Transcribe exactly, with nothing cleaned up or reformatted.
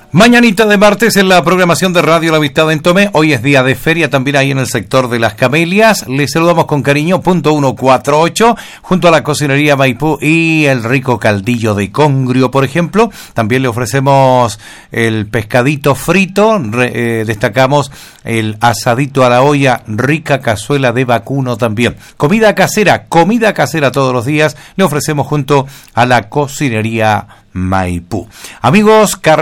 Mañanita de martes en la programación de Radio La Vista en Tomé. Hoy es día de feria también ahí en el sector de las Camelias. Les saludamos con cariño, punto ciento cuarenta y ocho, junto a la cocinería Maipú y el rico caldillo de congrio, por ejemplo. También le ofrecemos el pescadito frito, re, eh, destacamos el asadito a la olla, rica cazuela de vacuno también. Comida casera, comida casera todos los días, le ofrecemos junto a la cocinería Maipú. Amigos,